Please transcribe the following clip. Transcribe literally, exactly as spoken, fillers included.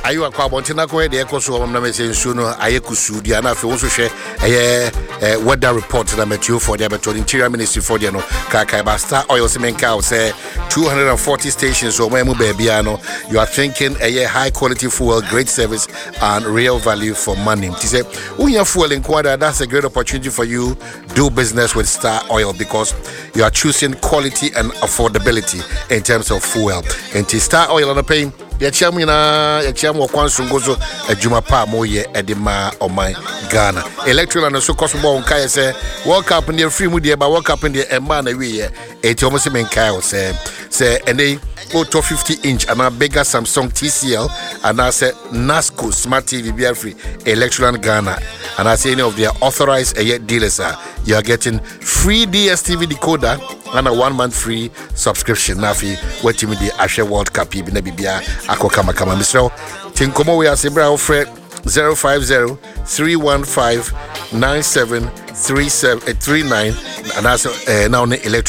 ayo akwa bontina ko de ekoso am na mese nsu no ayekusu dia na afi won so hwe eye weather report na meteo for the interior ministry for the no ka ka ba Star Oil semenka say two hundred forty stations so my mu baby ano you are thinking a high quality fuel, great service and real value for money. He said when you fuel in Kwada, that's a great opportunity for you do business with Star Oil because you are choosing quality and affordability in terms of fuel. And to Star Oil on the pain ya chamu na ya chamu kwansu ngozo adwuma pa moye edema o my Ghana electoral na so kosbo on kai say world cup near free mu de ba world cup de e ma na we ye e ti omo se men kai o say say ene o to fifty inch and a bigger Samsung T C L and I say Nasco smart T V be free electoral Ghana and I say any of their authorized uh, dealers are you are getting free D S T V decoder and a one month free subscription nafi what me the Ashe World Cup bi na bibia akokama kama misro tinkomo we asebra ofre zero five zero three one five nine seven three seven three nine and that's uh, now electric